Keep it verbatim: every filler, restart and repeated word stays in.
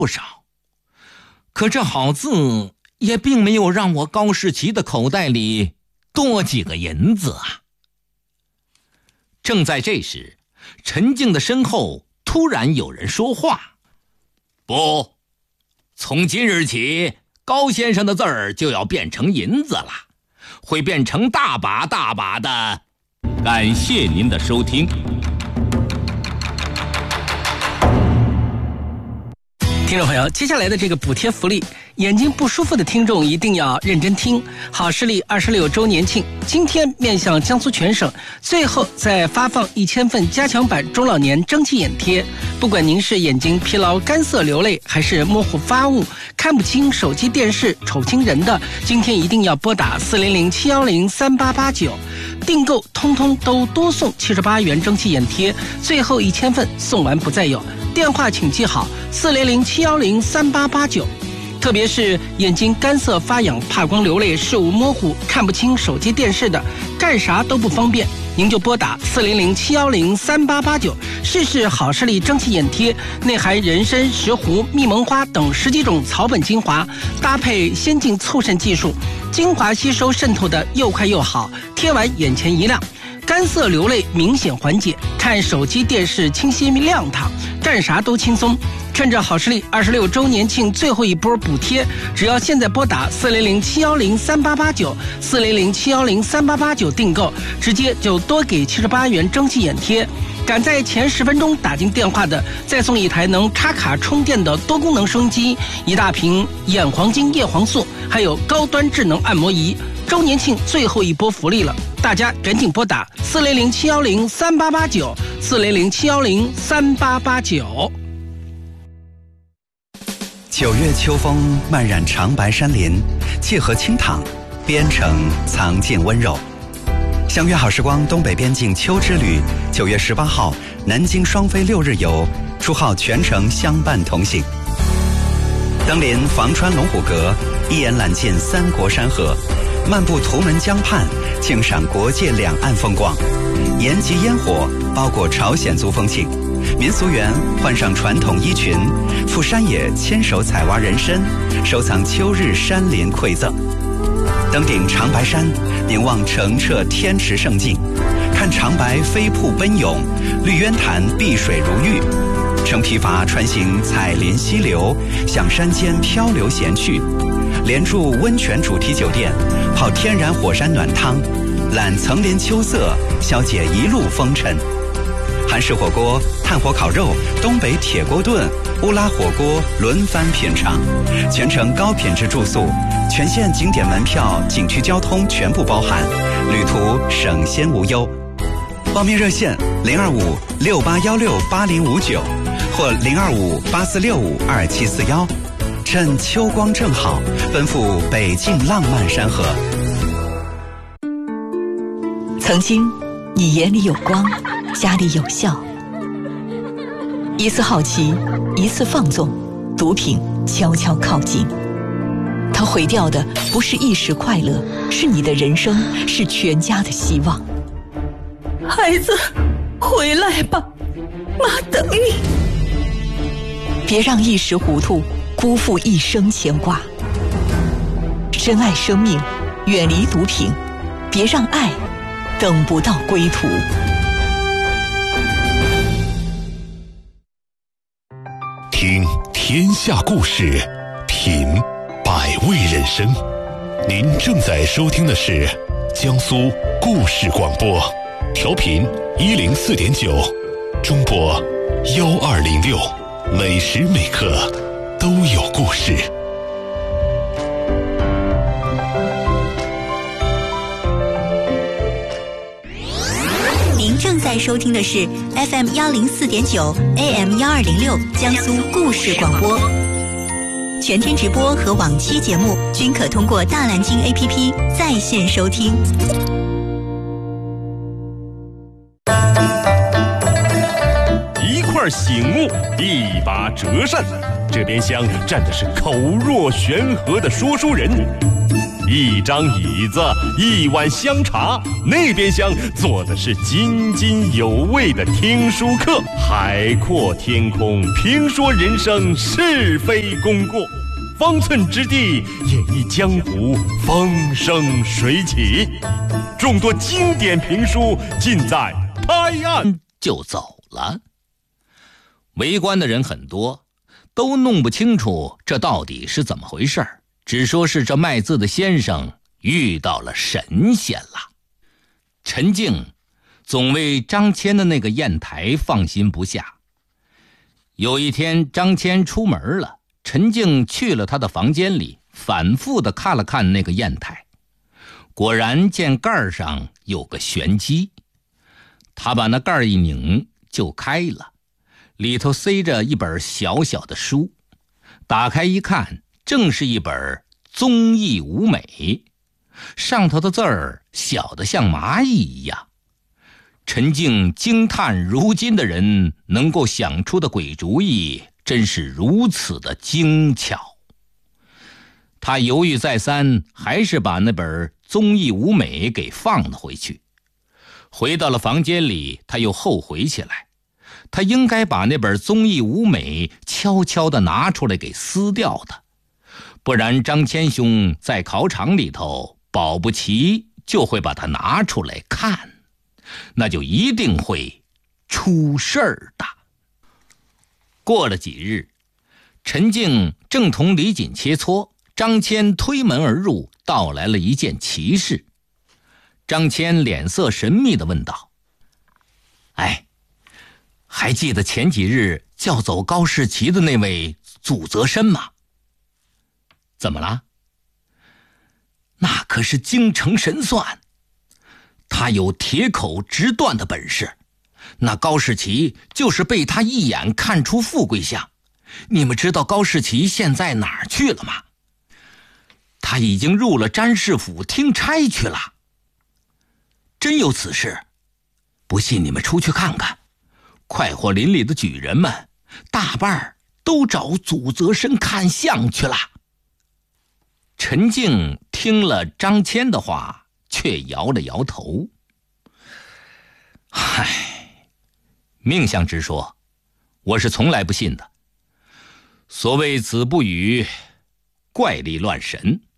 不少，可这好字也并没有让我高士奇的口袋里多几个银子啊。正在这时，陈静的身后突然有人说话：不，从今日起，高先生的字儿就要变成银子了，会变成大把大把的。感谢您的收听。 听众朋友，接下来的这个补贴福利，眼睛不舒服的听众一定要认真听。好视力二十六周年庆，今天面向江苏全省，最后再发放一千份加强版中老年蒸汽眼贴。不管您是眼睛疲劳、干涩流泪，还是模糊发雾、看不清手机、电视、瞅不清人的，今天一定要拨打四零零七幺零三八八九，订购通通都多送七十八元蒸汽眼贴，最后一千份送完不再有。电话请记好：四零零七幺零三八八九。特别是眼睛干涩发痒、怕光流泪、视物模糊、看不清手机电视的，干啥都不方便，您就拨打四零零七幺零三八八九，试试好视力蒸汽眼贴，内含人参、石斛、蜜蒙花等十几种草本精华，搭配先进促渗技术，精华吸收渗透的又快又好，贴完眼前一亮，干涩流泪明显缓解，看手机电视清晰亮堂，干啥都轻松。趁着好视力二十六周年庆最后一波补贴，只要现在拨打四零零七幺零三八八九，四零零七幺零三八八九订购，直接就多给七十八元蒸汽眼贴。赶在前十分钟打进电话的，再送一台能插卡充电的多功能收音机，一大瓶眼黄金叶黄素，还有高端智能按摩仪。周年庆最后一波福利了，大家赶紧拨打四零零七幺零三八八九，四零零七幺零三八八九。 九月秋风漫染长白山林，楔和青塘，边城藏尽温柔。相约好时光东北边境秋之旅，九月十八号南京双飞六日游，初号全程相伴同行。登临房川龙虎阁，一眼揽尽三国山河，漫步图门江畔，静赏国界两岸风光。延吉烟火包裹朝鲜族风情，民俗园换上传统衣裙，赴山野牵手采挖人参，收藏秋日山林馈赠。登顶长白山，凝望澄澈天池胜境，看长白飞瀑奔涌，绿渊潭碧水如玉，乘皮筏穿行彩林溪流，向山间漂流闲趣，连住温泉主题酒店，泡天然火山暖汤，览层林秋色，消解一路风尘。韩式火锅、炭火烤肉、东北铁锅炖、乌拉火锅轮番品尝，全程高品质住宿，全县景点门票、景区交通全部包含，旅途省心无忧。报名热线零二五六八幺六八零五九或零二五八四六五二七四幺，趁秋光正好，奔赴北境浪漫山河。 曾经，你眼里有光，家里有笑。一次好奇，一次放纵，毒品悄悄靠近。它毁掉的不是一时快乐，是你的人生，是全家的希望。 孩子，回来吧，妈等你。 别让一时糊涂辜负一生牵挂。珍爱生命，远离毒品，别让爱等不到归途。 听天下故事，品百味人生。您正在收听的是江苏故事广播，调频一零四点九，中波幺二零六，每时每刻都有故事。 您正在收听的是 F M 幺零四点九 A M 幺二零六江苏故事广播，全天直播和往期节目均可通过大蓝鲸 A P P 在线收听。 一块醒目，一把折扇，这边厢站的是口若悬河的说书人， 一张椅子，一碗香茶，那边厢坐的是津津有味的听书客。海阔天空，评说人生是非功过，方寸之地演绎江湖风生水起。众多经典评书尽在拍案就走了。围观的人很多，都弄不清楚这到底是怎么回事，只说是这卖字的先生遇到了神仙了。陈静总为张骞的那个砚台放心不下。有一天张骞出门了，陈静去了他的房间里，反复地看了看那个砚台，果然见盖上有个玄机。他把那盖一拧就开了，里头塞着一本小小的书，打开一看，正是一本综艺舞美，上头的字儿小得像蚂蚁一样。陈静惊叹如今的人能够想出的鬼主意真是如此的精巧。他犹豫再三，还是把那本综艺舞美给放了回去。回到了房间里，他又后悔起来，他应该把那本综艺舞美悄悄地拿出来给撕掉的，不然张骞兄在考场里头保不齐就会把它拿出来看，那就一定会出事儿的。过了几日，陈静正同李锦切磋，张骞推门而入，道来了一件奇事。张骞脸色神秘地问道：哎，还记得前几日叫走高士奇的那位祖泽参吗？怎么了？那可是京城神算，他有铁口直断的本事，那高士奇就是被他一眼看出富贵相。你们知道高士奇现在哪儿去了吗？他已经入了詹事府听差去了。真有此事？不信你们出去看看，快活林里的举人们大半都找祖泽参看相去了。陈静听了张骞的话，却摇了摇头。唉，命相之说，我是从来不信的。所谓子不语，怪力乱神，